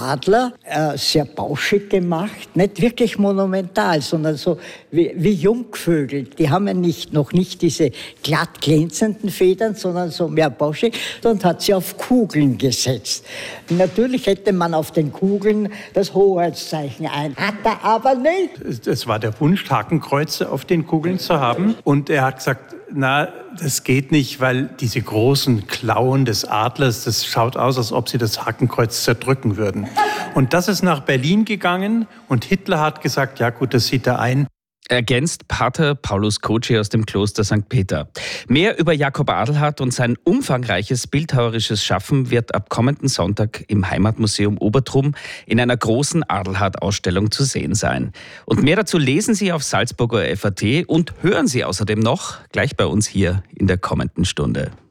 Adler, sehr bauschig gemacht, nicht wirklich monumental, sondern so wie Jungvögel. Die haben ja noch nicht diese glatt glänzenden Federn, sondern so mehr bauschig, und hat sie auf Kugeln gesetzt. Natürlich hätte man auf den Kugeln das Hoheitszeichen hat er aber nicht. Es war der Wunsch, Hakenkreuze auf den Kugeln zu haben. Und er hat gesagt, na, das geht nicht, weil diese großen Klauen des Adlers, das schaut aus, als ob sie das Hakenkreuz zerdrücken würden. Und das ist nach Berlin gegangen und Hitler hat gesagt, ja gut, das sieht er ein. Ergänzt Pater Paulus Kotschi aus dem Kloster St. Peter. Mehr über Jakob Adelhard und sein umfangreiches bildhauerisches Schaffen wird ab kommenden Sonntag im Heimatmuseum Obertrum in einer großen Adelhard-Ausstellung zu sehen sein. Und mehr dazu lesen Sie auf Salzburger FAT und hören Sie außerdem noch gleich bei uns hier in der kommenden Stunde.